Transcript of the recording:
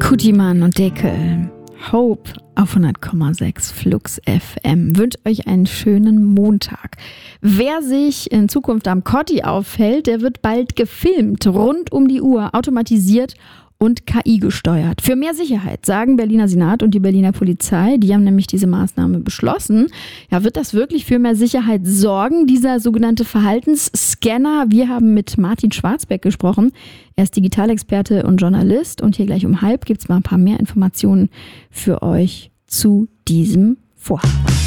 Kutiman und Deckel. Hope auf 100,6 Flux FM. Wünscht euch einen schönen Montag. Wer sich in Zukunft am Kotti aufhält, der wird bald gefilmt, rund um die Uhr, automatisiert und KI gesteuert. Für mehr Sicherheit, sagen Berliner Senat und die Berliner Polizei, die haben nämlich diese Maßnahme beschlossen. Ja, wird das wirklich für mehr Sicherheit sorgen, dieser sogenannte Verhaltensscanner? Wir haben mit Martin Schwarzbeck gesprochen. Er ist Digitalexperte und Journalist und hier gleich um 12:30 gibt es mal ein paar mehr Informationen für euch zu diesem Vorhaben.